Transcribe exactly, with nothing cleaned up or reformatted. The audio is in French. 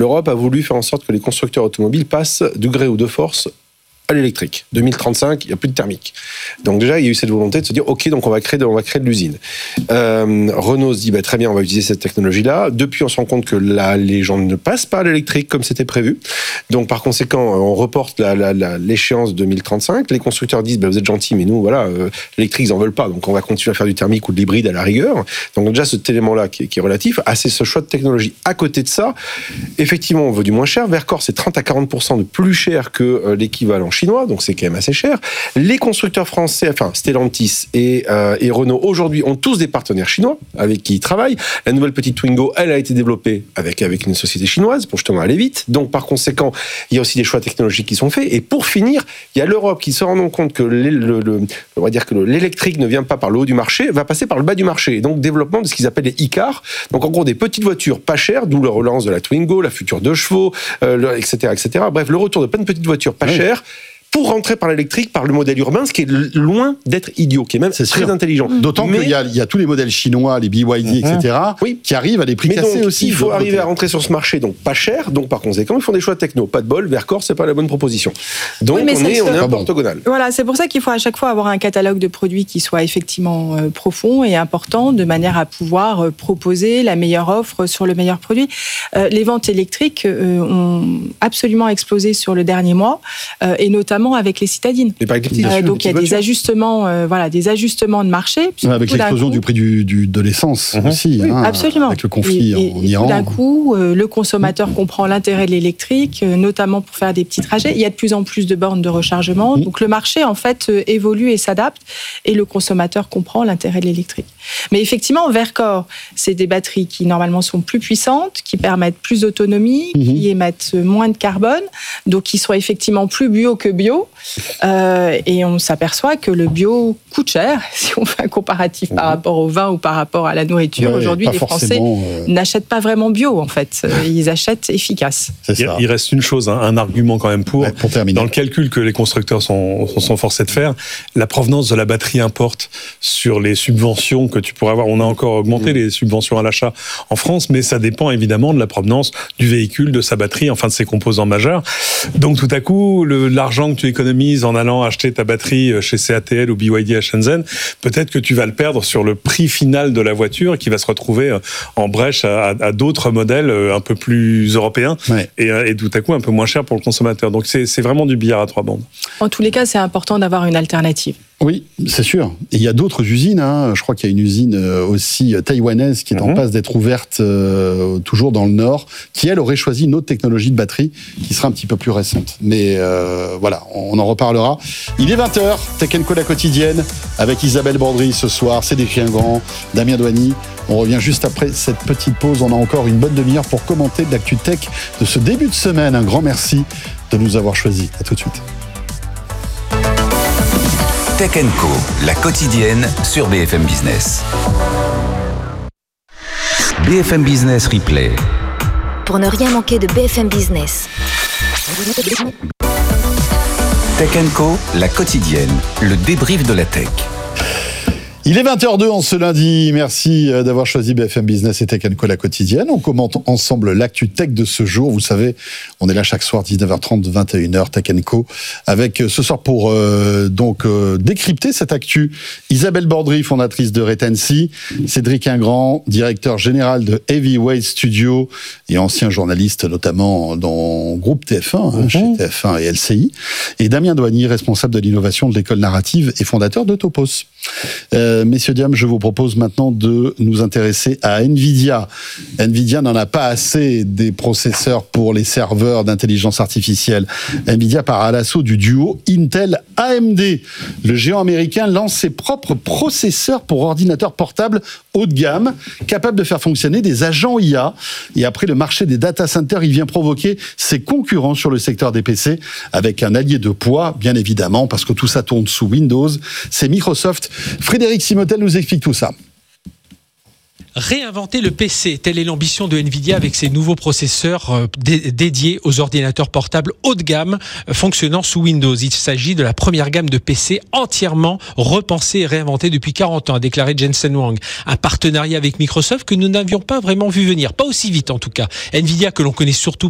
l'Europe a voulu faire en sorte que les constructeurs automobiles passent de gré ou de force à l'électrique. deux mille trente-cinq, il n'y a plus de thermique. Donc déjà, il y a eu cette volonté de se dire, ok, donc on va créer de, on va créer de l'usine. Euh, Renault se dit, bah, très bien, on va utiliser cette technologie-là. Depuis, on se rend compte que là, les gens ne passent pas à l'électrique comme c'était prévu. Donc par conséquent, on reporte la, la, la, l'échéance deux mille trente-cinq. Les constructeurs disent, bah, vous êtes gentils, mais nous, voilà, euh, l'électrique, ils en veulent pas. Donc on va continuer à faire du thermique ou de l'hybride à la rigueur. Donc déjà, cet élément-là qui est, qui est relatif à c'est ce choix de technologie. À côté de ça, effectivement, on veut du moins cher. Vercors, c'est trente à quarante pour cent de plus cher que euh, l'équivalent chinois, donc c'est quand même assez cher. Les constructeurs français, enfin Stellantis et, euh, et Renault, aujourd'hui, ont tous des partenaires chinois avec qui ils travaillent. La nouvelle petite Twingo, elle a été développée avec, avec une société chinoise pour justement aller vite. Donc, par conséquent, il y a aussi des choix technologiques qui sont faits. Et pour finir, il y a l'Europe qui se rend compte que, le, le, le, on va dire que l'électrique ne vient pas par le haut du marché, va passer par le bas du marché. Et donc, développement de ce qu'ils appellent les e-cars. Donc, en gros, des petites voitures pas chères, d'où le relance de la Twingo, la future deux chevaux, euh, le, et cetera, et cetera. Bref, le retour de plein de petites voitures pas oui. chères, pour rentrer par l'électrique, par le modèle urbain, ce qui est loin d'être idiot, qui est même c'est très sûr. intelligent. D'autant Mais... qu'il y a, il y a tous les modèles chinois, les B Y D, mmh. et cetera, oui. qui arrivent à des prix Mais cassés donc, aussi. Il faut arriver à rentrer sur ce marché, donc pas cher, donc par conséquent, ils font des choix techno. Pas de bol, Vercors, c'est pas la bonne proposition. Donc oui, on, est, on est un peu orthogonal. Voilà, c'est pour ça qu'il faut à chaque fois avoir un catalogue de produits qui soit effectivement euh, profond et important, de manière à pouvoir euh, proposer la meilleure offre sur le meilleur produit. Euh, les ventes électriques euh, ont absolument explosé sur le dernier mois, euh, et notamment avec les citadines. Euh, donc il y a des ajustements, euh, voilà, des ajustements de marché. Ouais, avec l'explosion coup, du prix du, du, de l'essence mmh. aussi, oui, hein, absolument. Avec le conflit et, et, en Iran. Et d'un coup, euh, le consommateur mmh. comprend l'intérêt de l'électrique, euh, notamment pour faire des petits trajets. Il y a de plus en plus de bornes de rechargement. Mmh. Donc le marché en fait euh, évolue et s'adapte, et le consommateur comprend l'intérêt de l'électrique. Mais effectivement, Vercors, c'est des batteries qui normalement sont plus puissantes, qui permettent plus d'autonomie, mmh. qui émettent moins de carbone, donc qui sont effectivement plus bio que bio. Euh, et on s'aperçoit que le bio coûte cher, si on fait un comparatif mmh. par rapport au vin ou par rapport à la nourriture. Ouais, Aujourd'hui, les Français euh... n'achètent pas vraiment bio, en fait. Ils achètent efficace. C'est ça. Il reste une chose, hein, un argument quand même pour, ouais, pour terminer. Dans le calcul que les constructeurs sont, sont forcés de faire, la provenance de la batterie importe sur les subventions que tu pourrais avoir. On a encore augmenté mmh. les subventions à l'achat en France, mais ça dépend évidemment de la provenance du véhicule, de sa batterie, enfin de ses composants majeurs. Donc tout à coup, le, l'argent que tu économises en allant acheter ta batterie chez C A T L ou B Y D à Shenzhen, peut-être que tu vas le perdre sur le prix final de la voiture qui va se retrouver en brèche à, à d'autres modèles un peu plus européens ouais. et, et tout à coup un peu moins cher pour le consommateur. Donc c'est, c'est vraiment du billard à trois bandes. En tous les cas, c'est important d'avoir une alternative. Oui, c'est sûr. Et il y a d'autres usines. Hein. Je crois qu'il y a une usine aussi taïwanaise qui est mmh. en passe d'être ouverte euh, toujours dans le Nord, qui, elle, aurait choisi une autre technologie de batterie qui sera un petit peu plus récente. Mais euh, voilà, on en reparlera. Il est vingt heures, Tech and Co la quotidienne, avec Isabelle Bordry ce soir, Cédric Ingrand, Damien Douany. On revient juste après cette petite pause. On a encore une bonne demi-heure pour commenter de l'actu tech de ce début de semaine. Un grand merci de nous avoir choisis. À tout de suite. Tech and Co, la quotidienne sur B F M Business. B F M Business Replay. Pour ne rien manquer de B F M Business. Tech and Co, la quotidienne, le débrief de la tech. Il est vingt heures deux en ce lundi. Merci d'avoir choisi B F M Business et Tech and Co la quotidienne. On commente ensemble l'actu tech de ce jour. Vous savez, on est là chaque soir dix-neuf heures trente, vingt et une heures Tech and Co, avec ce soir pour euh, donc euh, décrypter cette actu Isabelle Bordry, fondatrice de Retency, Cédric Ingrand, directeur général de Heavyweight Studio et ancien journaliste notamment dans Groupe T F un, hein, mmh. chez T F un et L C I, et Damien Douany, responsable de l'innovation de l'école narrative et fondateur de Topos. Euh, messieurs, dames, je vous propose maintenant de nous intéresser à Nvidia. Nvidia n'en a pas assez des processeurs pour les serveurs d'intelligence artificielle. Nvidia part à l'assaut du duo Intel-A M D. Le géant américain lance ses propres processeurs pour ordinateurs portables haut de gamme, capables de faire fonctionner des agents I A. Et après le marché des data centers, il vient provoquer ses concurrents sur le secteur des P C avec un allié de poids, bien évidemment, parce que tout ça tourne sous Windows. C'est Microsoft. Frédéric Simotel nous explique tout ça. Réinventer le P C, telle est l'ambition de Nvidia avec ses nouveaux processeurs dé- dédiés aux ordinateurs portables haut de gamme fonctionnant sous Windows. Il s'agit de la première gamme de P C entièrement repensée et réinventée depuis quarante ans, a déclaré Jensen Huang. Un partenariat avec Microsoft que nous n'avions pas vraiment vu venir, pas aussi vite en tout cas. Nvidia, que l'on connaît surtout